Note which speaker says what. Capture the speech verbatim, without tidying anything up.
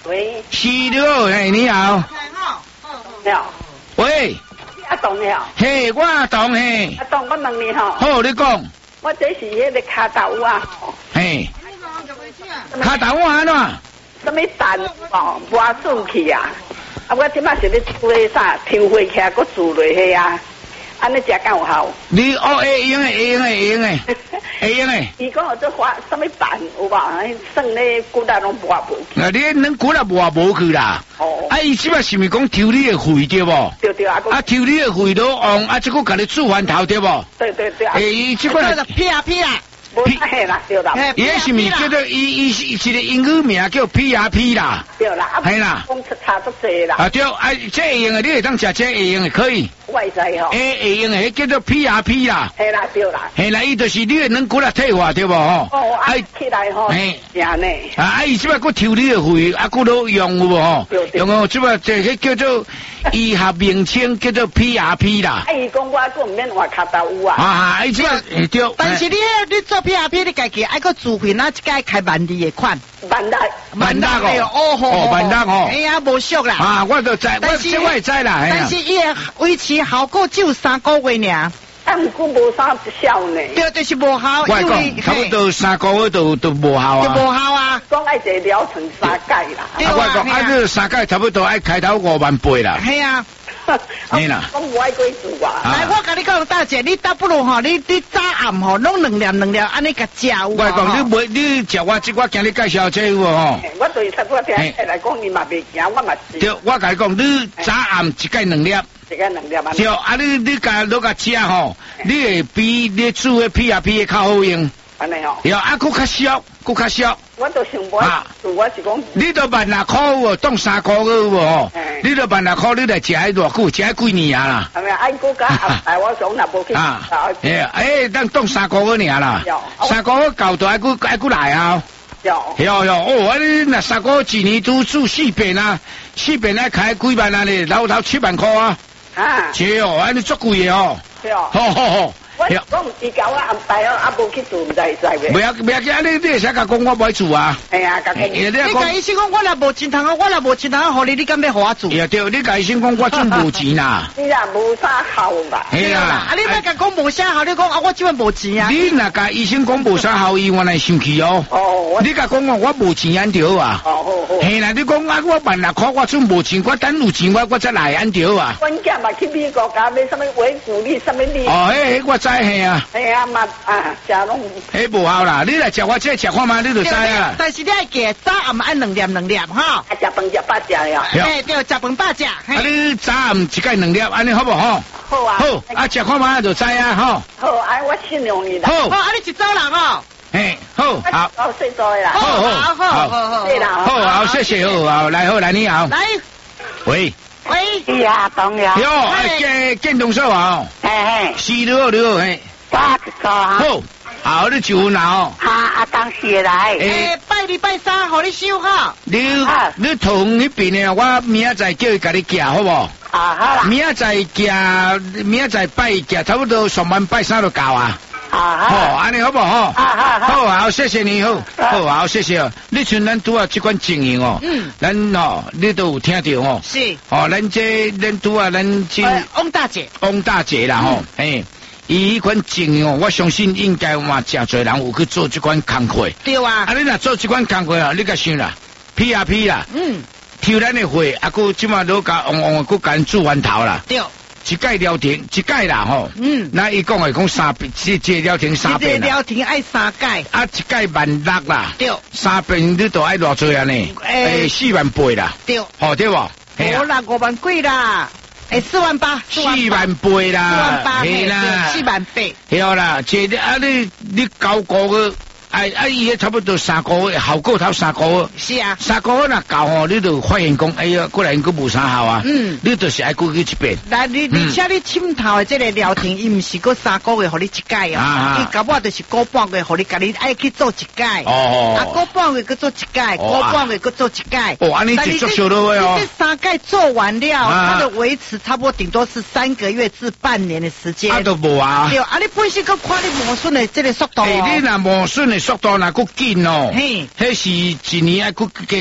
Speaker 1: 喂，
Speaker 2: 是了，嘿，你好。
Speaker 1: 你好。
Speaker 2: 喂。
Speaker 1: 阿董你好。
Speaker 2: 嘿，我阿董嘿。
Speaker 1: 阿董，我问你吼。
Speaker 2: 好，你讲。
Speaker 1: 我这是迄个卡豆啊。
Speaker 2: 嘿。卡豆啊喏。
Speaker 1: 什么蛋哦，无顺去啊！啊，我即摆是咧煮咧啥，抽回起来，搁煮落去啊。安尼食敢有效？
Speaker 2: 你哦会用诶，会用诶，会用诶，会用诶。
Speaker 1: 伊讲有做花什么蛋有无？算咧骨力拢磨无去。
Speaker 2: 啊，你恁骨力磨无去啦。哦。啊，伊即摆是咪讲抽你诶肺对无？
Speaker 1: 对对啊。
Speaker 2: 啊，抽你诶肺都旺，啊，即个甲你煮饭头对无？
Speaker 1: 对对对。
Speaker 2: 诶，伊即个
Speaker 3: 就劈啊劈啊。
Speaker 1: 无嘿啦，对啦。
Speaker 2: 伊迄是咪叫做伊伊是一个英语名叫 P R P 啦？
Speaker 1: 对啦。
Speaker 2: 系啦。
Speaker 1: 讲出差足济啦。
Speaker 2: 啊对，啊，这会用诶，你会当食这会用诶，可以。
Speaker 1: 我会知吼。
Speaker 2: 诶，会用诶，叫做 P R P 啦。
Speaker 1: 系啦，对啦。
Speaker 2: 系啦，伊就是你诶能骨力退化对无吼？
Speaker 1: 哦，啊起来吼。
Speaker 2: 嘿。
Speaker 1: 是安尼。
Speaker 2: 啊，啊，伊即摆佫抽你诶肺，啊，佫都用有无吼？用哦，即摆这迄叫做医学名称叫做 P R P 啦。
Speaker 1: 啊，伊讲我佫毋免换卡豆有啊。
Speaker 2: 啊，伊即摆对。
Speaker 3: 但是你迄你做 P R P 你家己爱佫自费，那一届开万二的款。
Speaker 1: 万六。
Speaker 2: 万六
Speaker 3: 哦。哦吼。
Speaker 2: 哦，万六吼。
Speaker 3: 哎呀，无俗啦。
Speaker 2: 啊，我都知，我这我会知啦。
Speaker 3: 但是伊的维持效果只有三个月尔。
Speaker 1: 啊，毋过无啥效呢。
Speaker 3: 对，就是无效。
Speaker 2: 我讲差不多三个月都都无效啊。
Speaker 3: 就无效啊。
Speaker 1: 讲爱坐疗程三届啦。
Speaker 2: 啊，我讲啊，这三届差不多爱开头五万八啦。
Speaker 3: 系啊。
Speaker 2: 嘿啦。
Speaker 1: 我无爱过做啊。
Speaker 3: 来，我甲你讲，大姐，你倒不如吼，你你早暗吼，弄两粒两粒，安尼甲食有。
Speaker 2: 我讲你袂，你食我即我今日介绍这有无吼？
Speaker 1: 我对差不多听来讲，伊嘛袂惊，我嘛是。
Speaker 2: 对，我甲你讲，你早暗一介两粒。
Speaker 1: 一介两粒啊。
Speaker 2: 对，啊你你甲落甲食吼，你会比你煮的 P R P 较好用。
Speaker 1: 安尼哦。
Speaker 2: 对，啊，佫较俗，佫较俗。
Speaker 1: 我都想无，我是讲。
Speaker 2: 你都万六块有无？当三个月有无吼？你都万六块，你来食迄偌久？食几年啊啦？
Speaker 1: 系咪？爱国家安排我讲，若无去。
Speaker 2: 啊。诶，诶，当当三个月尔啦。三个月够就爱佫爱佫来啊。
Speaker 1: 有。
Speaker 2: 有有哦，啊你若三个月一年都煮四遍啊，四遍爱开几万啊咧？老头七万块啊。
Speaker 1: 啊。
Speaker 2: 是哦，安尼足贵的哦。
Speaker 1: 对哦。
Speaker 2: 好好好。
Speaker 1: 我讲伊甲我安排哦，啊无去做，毋知会使袂。
Speaker 2: 不要不要紧，你你会使甲讲我袂做啊。
Speaker 1: 哎呀，甲讲。
Speaker 3: 你甲医生讲，我若无钱通啊，我若无钱通，互你，你敢要互我做？
Speaker 2: 也对，你甲医生讲，我真无钱啦。
Speaker 1: 你若无啥效吧？
Speaker 2: 系啦。
Speaker 3: 啊，你莫甲讲无啥效，你讲啊，我即摆无钱啊。
Speaker 2: 你若甲医生讲无啥效，伊原来生气哦。哦。你甲讲我我无钱安着啊。哦好好。系啦，你讲啊，我万六块，我真无钱，我等有钱我我再来安着啊。
Speaker 1: 阮囝嘛去美国家买什么维骨力什么力。
Speaker 2: 哦，迄我知系啊。
Speaker 1: 系啊嘛啊，食拢。
Speaker 2: 迄无效啦，你来食我这食看嘛，你就知啊。
Speaker 3: 但是你爱记早暗爱两粒两粒哈。
Speaker 1: 食饭食饱食了。
Speaker 3: 嘿，对，食饭饱食。啊，
Speaker 2: 你早暗一介两粒，安尼好无吼？
Speaker 1: 好啊。
Speaker 2: 好，啊食看嘛就知啊吼。
Speaker 1: 好，啊我信用你啦。
Speaker 2: 好，
Speaker 3: 好，啊你一早人哦。
Speaker 2: 嘿，好，好。
Speaker 1: 好，谢谢啦。
Speaker 3: 好好好好好。
Speaker 1: 对啦。
Speaker 2: 好，好，谢谢，好，好，来，好，来，你好。
Speaker 3: 来。
Speaker 2: 喂。
Speaker 1: 喂。是啊，当然。
Speaker 2: 哟，哎，建建东少啊。
Speaker 1: 嘿嘿。
Speaker 2: 是你好，你好，嘿。
Speaker 1: 八一个啊。
Speaker 2: 好，好，你就分哦。
Speaker 1: 哈，啊，当时来。
Speaker 3: 诶，拜二拜三，互你收好。
Speaker 2: 你你同迄边的，我明仔载叫伊甲你寄，好无？
Speaker 1: 啊，好啦。
Speaker 2: 明仔载寄，明仔载拜寄，差不多上班拜三就到啊。
Speaker 1: 啊，
Speaker 2: 好，安尼好不好？
Speaker 1: 啊，好，
Speaker 2: 好，好，谢谢你，好，好，好，谢谢哦。你像咱拄啊这款经营哦，
Speaker 3: 嗯，
Speaker 2: 咱哦，你都有听到哦。
Speaker 3: 是。
Speaker 2: 哦，咱这咱拄啊，咱这
Speaker 3: 翁大姐，
Speaker 2: 翁大姐啦吼，嘿。伊迄款经营哦，我相信应该嘛真侪人有去做这款工课。
Speaker 3: 对啊。
Speaker 2: 啊，你若做这款工课哦，你甲想啦 ，P R P 啦，
Speaker 3: 嗯，
Speaker 2: 抽咱的血，啊，佮即马都甲旺旺，佮甲煮饭头啦。
Speaker 3: 对。
Speaker 2: 一届疗程，一届啦吼。嗯。那伊讲诶，讲三遍，这这疗程三遍啦。
Speaker 3: 这疗程爱三届。
Speaker 2: 啊，一届万六啦。
Speaker 3: 对。
Speaker 2: 三遍你都爱偌济啊呢？诶，四万八啦。
Speaker 3: 对。
Speaker 2: 哦，对无？
Speaker 3: 无啦，五万几啦。诶，四万八，
Speaker 2: 四万八啦，
Speaker 3: 四万八，
Speaker 2: 系啦，
Speaker 3: 四万八，
Speaker 2: 系啦，这啊你你九个月，哎啊伊差不多三个月，效果头三个月，
Speaker 3: 是啊，
Speaker 2: 三个月若够吼，你就发现讲，哎呀，果然佫无啥效啊，嗯，你就是爱过去一遍。
Speaker 3: 来，你而且你침头的这个疗程，伊毋是佫三个月，互你一届哦，伊搞不好就是个半月，互你家己爱去做一届，哦，啊，个半月佫做一届，个半月佫做一届，
Speaker 2: 哦，安尼就足少了哦。
Speaker 3: 这三届做完了，它的维持差不多顶多是三个月至半年的时间。
Speaker 2: 啊，都无啊。
Speaker 3: 对，啊，你本身佫看你磨损的这个速度。
Speaker 2: 诶，你若磨损的速度若佫紧哦，
Speaker 3: 嘿，
Speaker 2: 迄是一年爱佫。